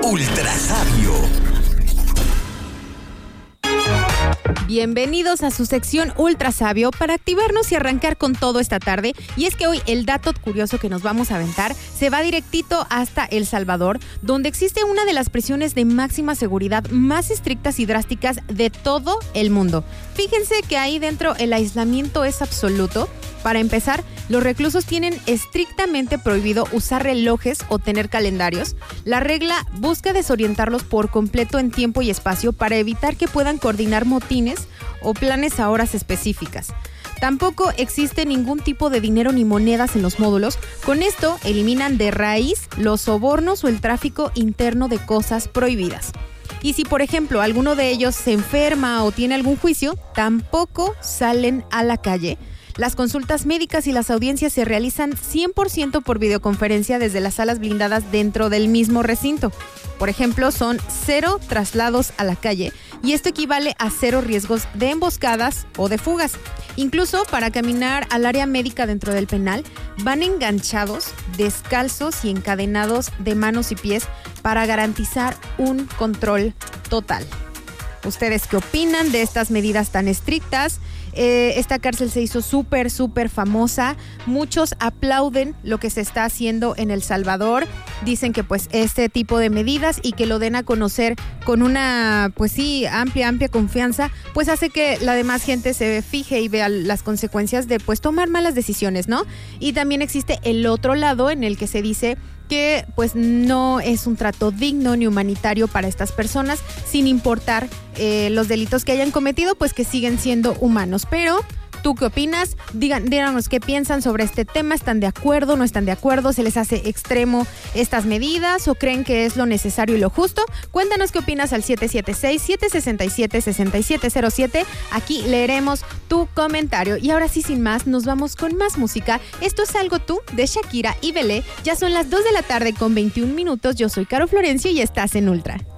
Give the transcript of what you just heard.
Ultra Sabio. Bienvenidos a su sección Ultra Sabio para activarnos y arrancar con todo esta tarde. Y es que hoy el dato curioso que nos vamos a aventar se va directito hasta El Salvador, donde existe una de las prisiones de máxima seguridad más estrictas y drásticas de todo el mundo. Fíjense que ahí dentro el aislamiento es absoluto. Para empezar, los reclusos tienen estrictamente prohibido usar relojes o tener calendarios. La regla busca desorientarlos por completo en tiempo y espacio para evitar que puedan coordinar motines o planes a horas específicas. Tampoco existe ningún tipo de dinero ni monedas en los módulos. Con esto eliminan de raíz los sobornos o el tráfico interno de cosas prohibidas. Y si, por ejemplo, alguno de ellos se enferma o tiene algún juicio, tampoco salen a la calle. Las consultas médicas y las audiencias se realizan 100% por videoconferencia desde las salas blindadas dentro del mismo recinto. Por ejemplo, son 0 traslados a la calle y esto equivale a 0 riesgos de emboscadas o de fugas. Incluso para caminar al área médica dentro del penal, van enganchados, descalzos y encadenados de manos y pies para garantizar un control total. ¿Ustedes qué opinan de estas medidas tan estrictas? Esta cárcel se hizo súper famosa. Muchos aplauden lo que se está haciendo en El Salvador. Dicen que pues este tipo de medidas y que lo den a conocer con una, pues sí, amplia confianza, pues hace que la demás gente se fije y vea las consecuencias de pues tomar malas decisiones, ¿no? Y también existe el otro lado en el que se dice que pues no es un trato digno ni humanitario para estas personas, sin importar los delitos que hayan cometido, pues que siguen siendo humanos. Pero, ¿tú qué opinas? Díganos qué piensan sobre este tema. ¿Están de acuerdo? ¿No están de acuerdo? ¿Se les hace extremo estas medidas o creen que es lo necesario y lo justo? Cuéntanos qué opinas al 776-767-6707. Aquí leeremos tu comentario. Y ahora sí, sin más, nos vamos con más música. Esto es Algo Tú, de Shakira y Belé. Ya son las 2 de la tarde con 21 minutos. Yo soy Caro Florencio y estás en Ultra.